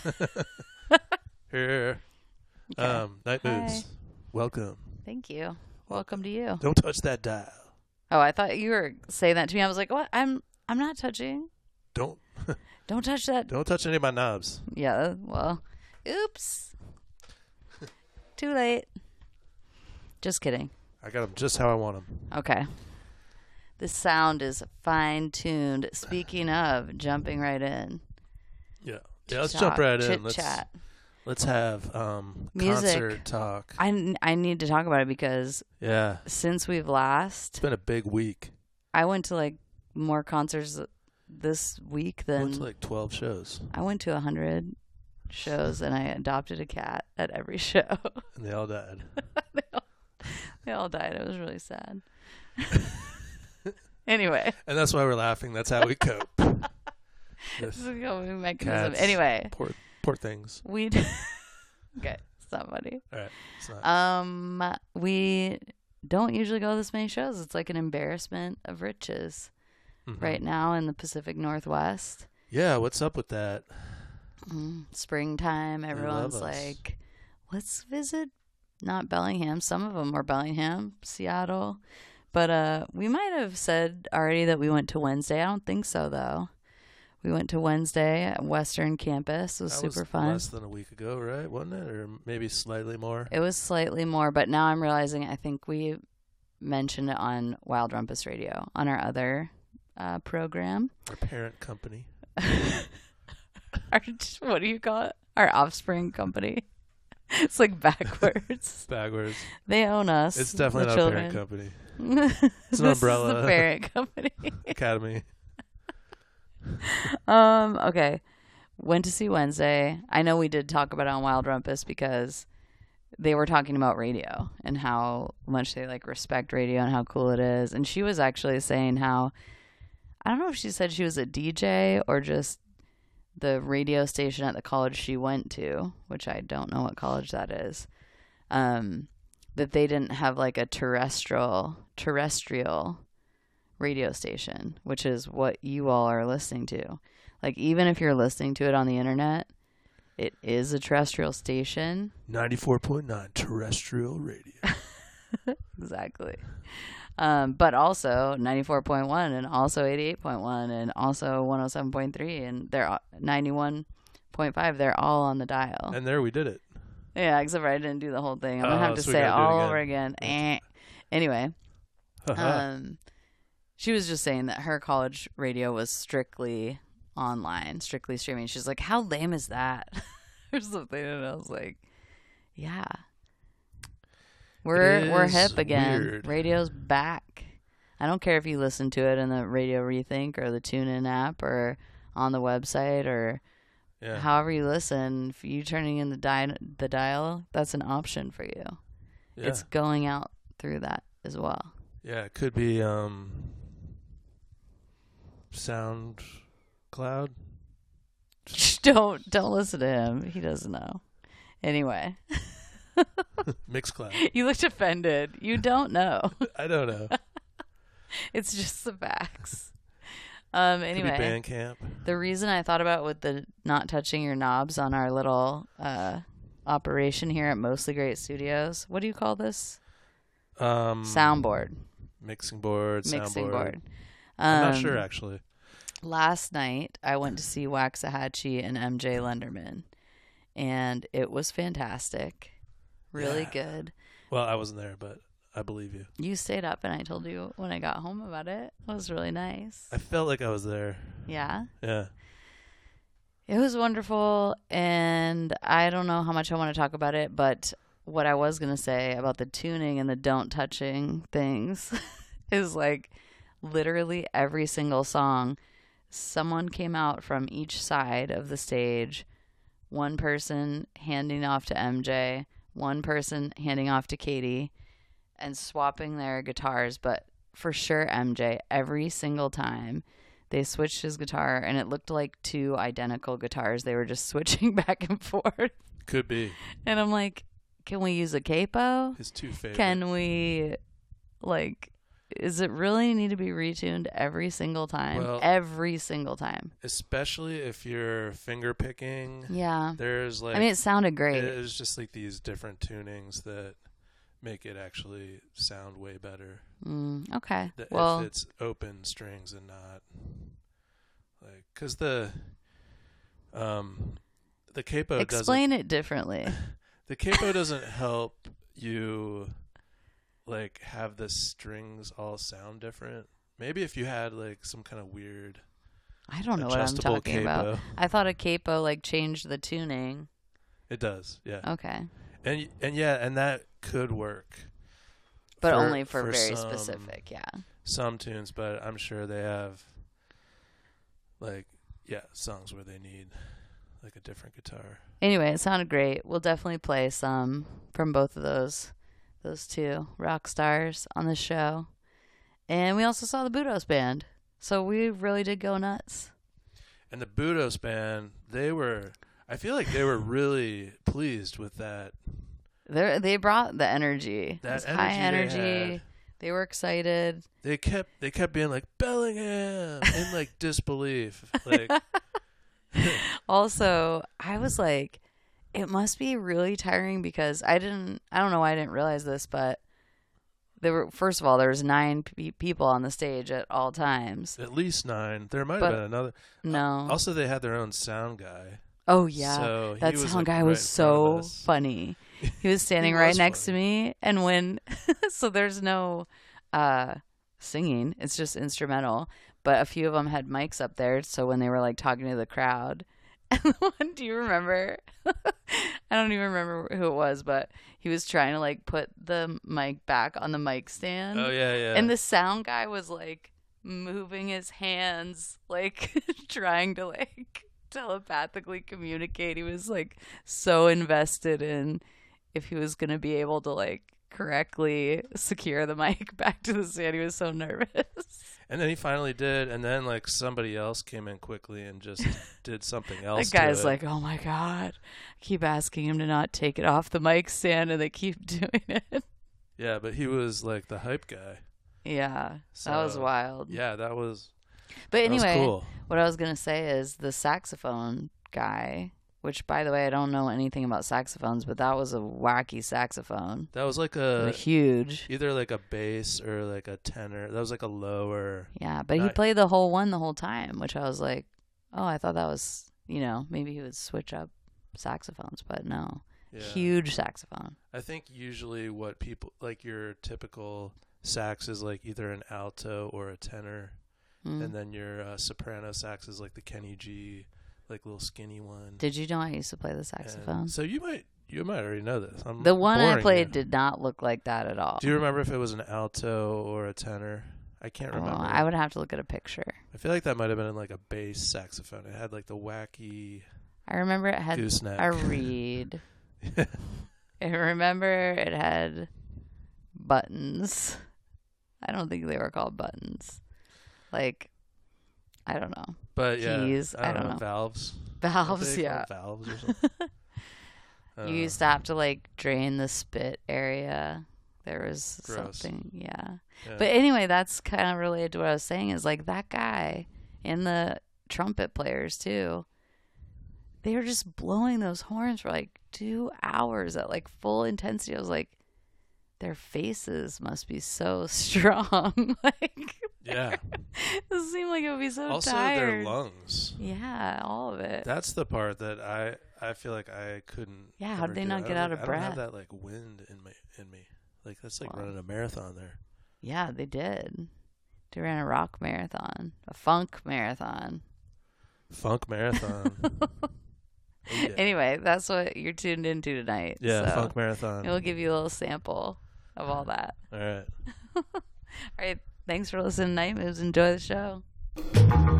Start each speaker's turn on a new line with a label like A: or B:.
A: Here.
B: Okay.
A: Night
B: Hi.
A: Moves. Welcome.
B: Thank you. Welcome to you.
A: Don't touch that dial.
B: Oh, I thought you were saying that to me. I was like, what? I'm not touching.
A: Don't
B: Don't touch that.
A: don't touch any of my knobs.
B: Yeah, well, oops. Too late. Just kidding.
A: I got them just how I want them.
B: Okay. The sound is fine-tuned. Speaking of, jumping right in.
A: Yeah. Yeah, let's jump right in.
B: Chit-chat.
A: Let's have
B: Music.
A: concert talk.
B: I need to talk about it because
A: Yeah.
B: since we've
A: It's
B: last,
A: been a big week.
B: I went to like more concerts this week
A: I
B: than
A: went to like 12 shows.
B: I went to 100 shows and I adopted a cat at every show.
A: And they all died.
B: They all died. It was really sad. Anyway.
A: And that's why we're laughing. That's how we cope.
B: This is a coping mechanism.
A: Cats.
B: Anyway.
A: Poor things.
B: Okay. It's not funny.
A: All right. It's not.
B: We don't usually go to this many shows. It's like an embarrassment of riches right now in the Pacific Northwest.
A: Yeah. What's up with that?
B: Springtime. Everyone's
A: love us.
B: like, let's visit not Bellingham. Some of them were Bellingham, Seattle. But we might have said already that we went to Wednesday. I don't think so, though. We went to Wednesday at Western Campus. It was super fun.
A: Less than a week ago, right? Wasn't it? Or maybe slightly more?
B: It was slightly more, but now I'm realizing I think we mentioned it on Wild Rumpus Radio, on our other program.
A: Our parent company.
B: What do you call it? Our offspring company. It's like backwards.
A: Backwards.
B: They own us.
A: It's definitely
B: the
A: not
B: children.
A: a parent company.
B: It's
A: an umbrella.
B: Is the parent company.
A: Academy.
B: Okay. Went to see Wednesday. I know we did talk about it on Wild Rumpus because they were talking about radio and how much they like respect radio and how cool it is. And she was actually saying how, I don't know if she said she was a DJ or just the radio station at the college she went to, which I don't know what college that is, that they didn't have like a terrestrial radio station, which is what you all are listening to. Like, even if you're listening to it on the internet, it is a terrestrial station.
A: 94.9 terrestrial radio.
B: Exactly. But also 94.1 and also 88.1 and also 107.3 and they're 91.5. They're all on the dial.
A: And there we did it.
B: Yeah, except for I didn't do the whole thing. I'm going to have to say it all over again. Anyway. She was just saying that her college radio was strictly online, strictly streaming. She's like, how lame is that? Or something. And I was like, yeah. We're hip again.
A: Weird.
B: Radio's back. I don't care if you listen to it in the Radio Rethink or the TuneIn app or on the website or however you listen. If you turning in the dial, that's an option for you.
A: Yeah.
B: It's going out through that as well.
A: Yeah, it could be SoundCloud.
B: Don't listen to him. He doesn't know. Anyway.
A: Mixcloud.
B: You looked offended. You don't know.
A: I don't know.
B: It's just the facts.
A: Could
B: Anyway,
A: be Bandcamp.
B: the reason I thought about with the not touching your knobs on our little operation here at Mostly Great Studios. What do you call this? Soundboard.
A: Mixing board. Soundboard. I'm not sure actually.
B: Last night I went to see Waxahachie and MJ Lenderman, and it was fantastic. Really good.
A: Well, I wasn't there, but I believe you.
B: You stayed up, and I told you when I got home about it. It was really nice.
A: I felt like I was there.
B: Yeah?
A: Yeah.
B: It was wonderful, and I don't know how much I want to talk about it, but what I was going to say about the tuning and the don't touching things is like literally every single song, someone came out from each side of the stage, one person handing off to MJ, one person handing off to Katie, and swapping their guitars. But for sure, MJ, every single time they switched his guitar, and it looked like two identical guitars. They were just switching back and forth.
A: Could be.
B: And I'm like, can we use a capo?
A: His two favorite.
B: Can we, like, Is it really need to be retuned every single time?
A: Well,
B: every single time.
A: Especially if you're finger picking.
B: Yeah.
A: There's like,
B: I mean, it sounded great.
A: It's just like these different tunings that make it actually sound way better.
B: Okay.
A: If
B: Well,
A: it's open strings and not like, because the capo
B: explain it differently.
A: the capo doesn't help you like have the strings all sound different. Maybe if you had like some kind of weird,
B: I don't know what I'm talking
A: capo.
B: about. I thought a capo like changed the tuning.
A: It does, yeah.
B: Okay.
A: And that could work.
B: But only for very specific, yeah.
A: Some tunes, but I'm sure they have like songs where they need like a different guitar.
B: Anyway, it sounded great. We'll definitely play some from both of those two rock stars on the show. And we also saw the Budos band. So we really did go nuts.
A: And the Budos band, I feel like they were really pleased with that.
B: They brought the energy.
A: That
B: high energy. They were excited.
A: They kept being like Bellingham in like disbelief. Like
B: Also, I was like, it must be really tiring because I don't know why I didn't realize this, but first of all, there was 9 people on the stage at all times.
A: At least 9. There might have been another.
B: No.
A: Also, they had their own sound guy.
B: Oh, yeah.
A: So
B: that sound guy was so funny. He was standing right next to me. And so there's no singing. It's just instrumental. But a few of them had mics up there. So when they were like talking to the crowd. And the one, do you remember? I don't even remember who it was, but he was trying to like put the mic back on the mic stand.
A: Oh, yeah.
B: And the sound guy was like moving his hands, like trying to like telepathically communicate. He was like so invested in if he was going to be able to like correctly secure the mic back to the stand. He was so nervous.
A: And then he finally did, and then like somebody else came in quickly and just did something else.
B: The guy's like, "Oh my god!" I keep asking him to not take it off the mic stand, and they keep doing it.
A: Yeah, but he was like the hype guy.
B: Yeah, so, that was wild.
A: Yeah, that was.
B: But anyway,
A: that was cool.
B: What I was gonna say is the saxophone guy. Which, by the way, I don't know anything about saxophones, but that was a wacky saxophone.
A: That was like
B: huge.
A: Either like a bass or like a tenor. That was like a lower.
B: Yeah, but he played the whole one the whole time, which I was like, oh, I thought that was, maybe he would switch up saxophones, but no. Yeah. Huge saxophone.
A: I think usually what people, like your typical sax is like either an alto or a tenor, and then your soprano sax is like the Kenny G, like little skinny one.
B: Did you know I used to play the saxophone?
A: And so you might already know this.
B: The one I played did not look like that at all.
A: Do you remember if it was an alto or a tenor? I can't remember.
B: I would have to look at a picture.
A: I feel like that might have been like a bass saxophone. It had like the wacky.
B: I remember it had
A: gooseneck.
B: a reed. I remember it had buttons. I don't think they were called buttons. Like, I don't know.
A: But
B: keys.
A: I don't know. Valves,
B: yeah.
A: Valves or something.
B: You used to have to like drain the spit area. There was
A: gross.
B: Something, yeah. But anyway, that's kind of related to what I was saying. Is like that guy and the trumpet players too. They were just blowing those horns for like 2 hours at like full intensity. I was like, their faces must be so strong. Like,
A: yeah,
B: it seemed like it would be so
A: also
B: tired.
A: Their lungs.
B: Yeah, all of it.
A: That's the part that I feel like I couldn't.
B: Yeah, how'd they not get out of breath?
A: I don't have that like wind in me. Like that's like running a marathon there.
B: Yeah, they did. They ran a rock marathon, a funk marathon.
A: Funk marathon. Yeah.
B: Anyway, that's what you're tuned into tonight.
A: Yeah,
B: so
A: funk marathon.
B: We'll give you a little sample of all that.
A: All right.
B: All right. Thanks for listening to Night Moves. Enjoy the show.